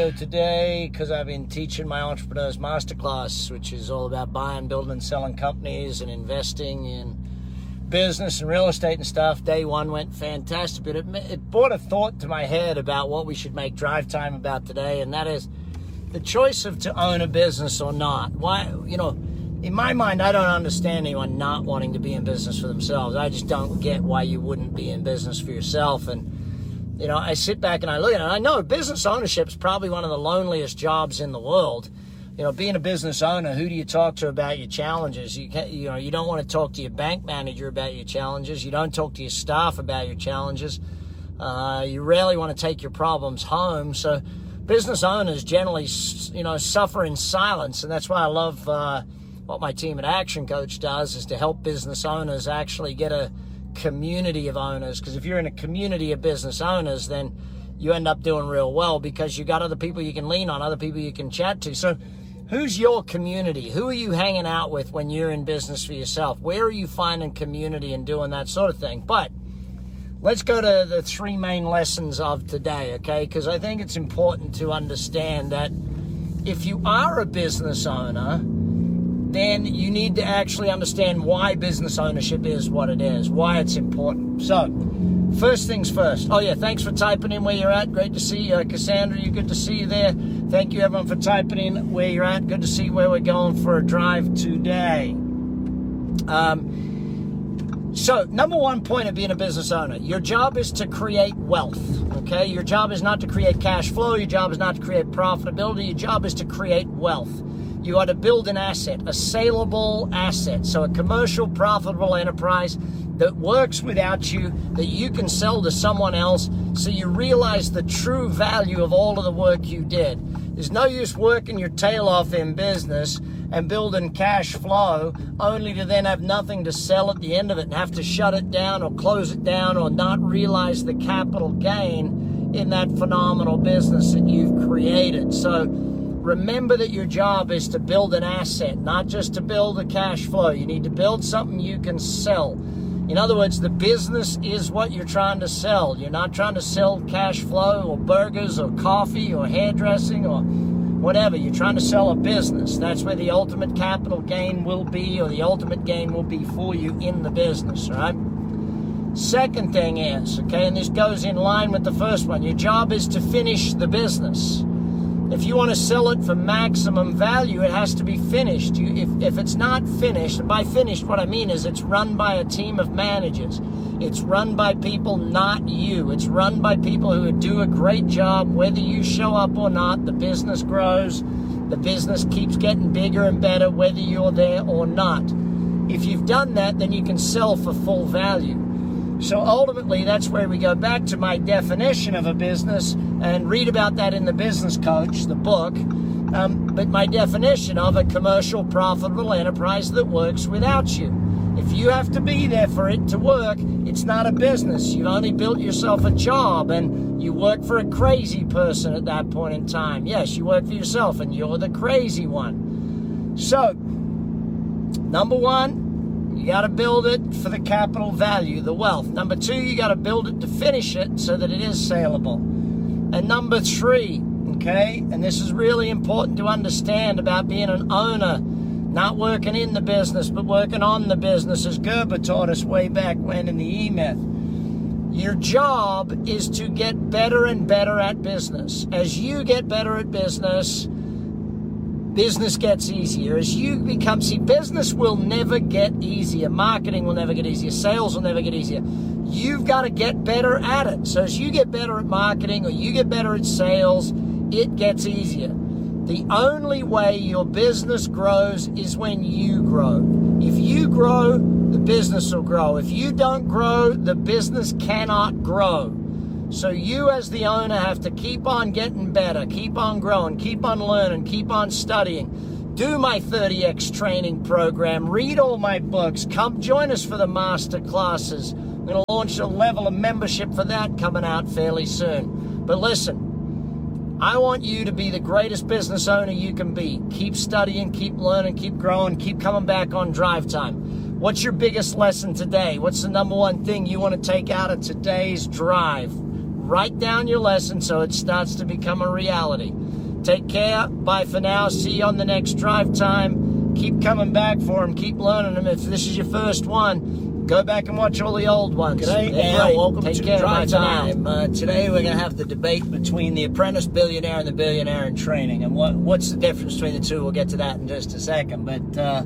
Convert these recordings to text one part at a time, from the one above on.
So today, because I've been teaching my Entrepreneurs Masterclass, which is all about buying, building, and selling companies and investing in business and real estate and stuff, day one went fantastic. But it brought a thought to my head about what we should make drive time about today, and that is the choice of to own a business or not. Why, in my mind, I don't understand anyone not wanting to be in business for themselves. I just don't get why you wouldn't be in business for yourself. And I sit back and I look at it, and I know business ownership is probably one of the loneliest jobs in the world. Being a business owner, who do you talk to about your challenges? You don't want to talk to your bank manager about your challenges. You don't talk to your staff about your challenges. You rarely want to take your problems home. So business owners generally, suffer in silence, and that's why I love what my team at Action Coach does, is to help business owners actually get a community of owners. Because if you're in a community of business owners, then you end up doing real well because you got other people you can lean on, other people you can chat to. So who's your community? Who are you hanging out with when you're in business for yourself? Where are you finding community and doing that sort of thing? But let's go to the three main lessons of today, okay? Because I think it's important to understand that if you are a business owner, then you need to actually understand why business ownership is what it is, why it's important. So, first things first. Oh yeah, thanks for typing in where you're at. Great to see you. Cassandra, good to see you there. Thank you everyone for typing in where you're at. Good to see where we're going for a drive today. So, number one point of being a business owner, your job is to create wealth, okay? Your job is not to create cash flow. Your job is not to create profitability. Your job is to create wealth. You are to build an asset, a saleable asset. So a commercial, profitable enterprise that works without you, that you can sell to someone else, so you realize the true value of all of the work you did. There's no use working your tail off in business and building cash flow only to then have nothing to sell at the end of it and have to shut it down or close it down or not realize the capital gain in that phenomenal business that you've created. So remember that your job is to build an asset, not just to build a cash flow. You need to build something you can sell. In other words, the business is what you're trying to sell. You're not trying to sell cash flow or burgers or coffee or hairdressing or whatever. You're trying to sell a business. That's where the ultimate capital gain will be, or the ultimate gain will be for you in the business, right? Second thing is, okay, and this goes in line with the first one, your job is to finish the business. If you want to sell it for maximum value, it has to be finished. If it's not finished, and by finished, what I mean is it's run by a team of managers. It's run by people, not you. It's run by people who do a great job. Whether you show up or not, the business grows. The business keeps getting bigger and better, whether you're there or not. If you've done that, then you can sell for full value. So ultimately, that's where we go back to my definition of a business, and read about that in The Business Coach, the book. But my definition of a commercial, profitable enterprise that works without you. If you have to be there for it to work, it's not a business. You've only built yourself a job, and you work for a crazy person at that point in time. Yes, you work for yourself, and you're the crazy one. So, number one, you got to build it for the capital value, the wealth. Number two, you got to build it to finish it so that it is saleable. And number three, okay, and this is really important to understand about being an owner, not working in the business, but working on the business, as Gerber taught us way back when in the E-Myth. Your job is to get better and better at business. As you get better at business, business gets easier. As you become, business will never get easier. Marketing will never get easier. Sales will never get easier. You've got to get better at it. So as you get better at marketing or you get better at sales, it gets easier. The only way your business grows is when you grow. If you grow, the business will grow. If you don't grow, the business cannot grow. So you as the owner have to keep on getting better, keep on growing, keep on learning, keep on studying. Do my 30X training program, read all my books, come join us for the master classes. I'm going to launch a level of membership for that coming out fairly soon. But listen, I want you to be the greatest business owner you can be. Keep studying, keep learning, keep growing, keep coming back on drive time. What's your biggest lesson today? What's the number one thing you want to take out of today's drive? Write down your lesson so it starts to become a reality. Take care. Bye for now. See you on the next drive time. Keep coming back for them. Keep learning them. If this is your first one, go back and watch all the old ones. G'day, and welcome to Drive Time. Today we're going to have the debate between the apprentice billionaire and the billionaire in training. And what's the difference between the two? We'll get to that in just a second. But,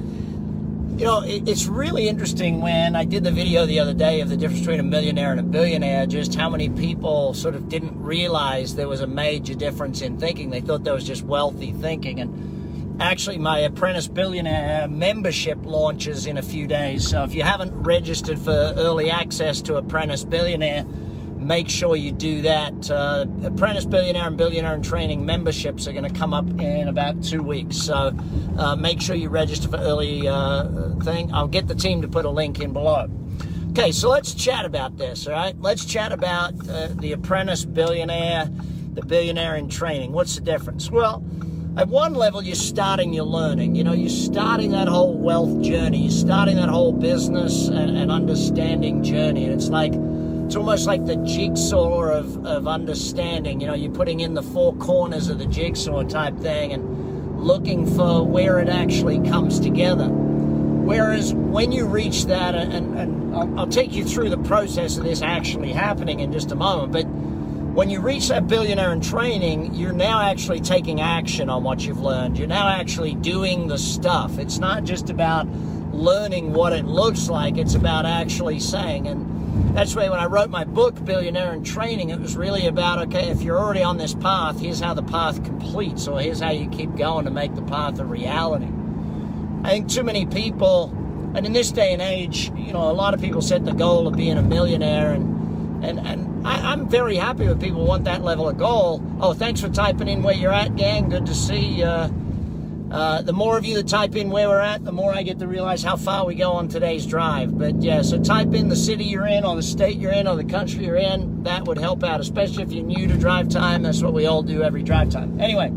you know, it's really interesting when I did the video the other day of the difference between a millionaire and a billionaire, just how many people sort of didn't realize there was a major difference in thinking. They thought there was just wealthy thinking. And actually, my Apprentice Billionaire membership launches in a few days. So if you haven't registered for early access to Apprentice Billionaire, make sure you do that. Apprentice Billionaire and Billionaire in Training memberships are going to come up in about 2 weeks. So make sure you register for early thing. I'll get the team to put a link in below. Okay, so let's chat about this, all right? Let's chat about the Apprentice Billionaire, the Billionaire in Training. What's the difference? Well, at one level, you're starting your learning. You know, you're starting that whole wealth journey. You're starting that whole business and understanding journey. And it's almost like the jigsaw of understanding. You know, you're putting in the four corners of the jigsaw type thing and looking for where it actually comes together. Whereas when you reach that, and I'll take you through the process of this actually happening in just a moment, but when you reach that billionaire in training, you're now actually taking action on what you've learned. You're now actually doing the stuff. It's not just about learning what it looks like. It's about actually saying. And that's why when I wrote my book, Billionaire in Training, it was really about, okay, if you're already on this path, here's how the path completes, or here's how you keep going to make the path a reality. I think too many people, and in this day and age, you know, a lot of people set the goal of being a millionaire, and I'm very happy when people want that level of goal. Oh, thanks for typing in where you're at, gang. Good to see. The more of you that type in where we're at, the more I get to realize how far we go on today's drive. But yeah, so type in the city you're in, or the state you're in, or the country you're in. That would help out, especially if you're new to drive time. That's what we all do every drive time. Anyway,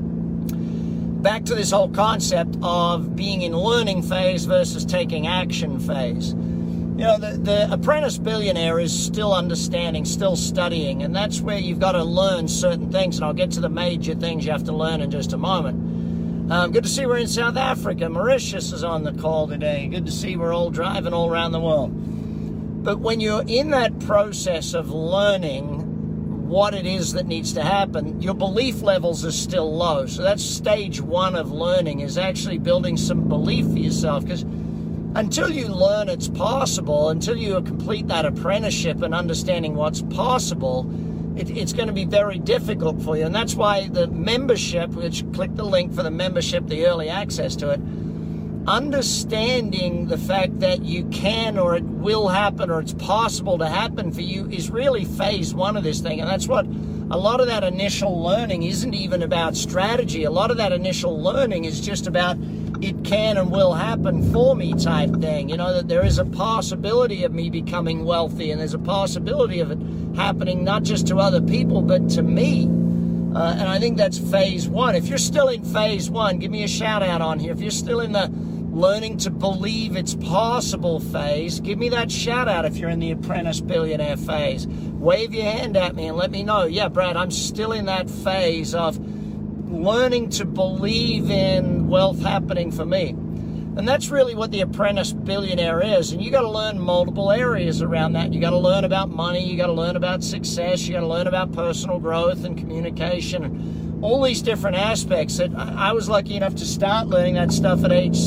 back to this whole concept of being in learning phase versus taking action phase. You know, the apprentice billionaire is still understanding, still studying, and that's where you've got to learn certain things, and I'll get to the major things you have to learn in just a moment. Good to see we're in South Africa. Mauritius is on the call today. Good to see we're all driving all around the world. But when you're in that process of learning what it is that needs to happen, your belief levels are still low. So that's stage one of learning, is actually building some belief for yourself, because until you learn it's possible, until you complete that apprenticeship and understanding what's possible, it's going to be very difficult for you. And that's why the membership, which click the link for the membership, the early access to it, understanding the fact that you can, or it will happen, or it's possible to happen for you, is really phase one of this thing. And that's what a lot of that initial learning isn't even about strategy. A lot of that initial learning is just about it can and will happen for me type thing. You know, that there is a possibility of me becoming wealthy, and there's a possibility of it happening not just to other people, but to me. And I think that's phase one. If you're still in phase one, give me a shout out on here. If you're still in the learning to believe it's possible phase, give me that shout out. If you're in the apprentice billionaire phase, wave your hand at me and let me know. Yeah, Brad, I'm still in that phase of learning to believe in wealth happening for me. And that's really what the apprentice billionaire is. And you got to learn multiple areas around that. You got to learn about money. You got to learn about success. You got to learn about personal growth and communication and all these different aspects that I was lucky enough to start learning that stuff at age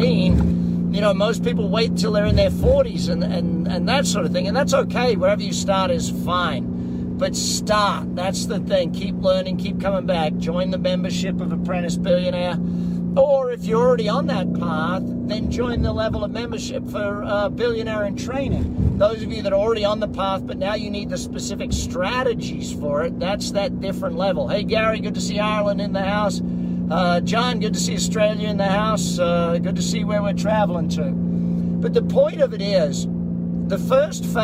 16. You know, most people wait till they're in their 40s and that sort of thing. And that's okay. Wherever you start is fine. But start. That's the thing. Keep learning. Keep coming back. Join the membership of Apprentice Billionaire. Or if you're already on that path, then join the level of membership for Billionaire in Training. Those of you that are already on the path, but now you need the specific strategies for it, that's that different level. Hey, Gary, good to see Ireland in the house. John, good to see Australia in the house. Good to see where we're traveling to. But the point of it is, the first phase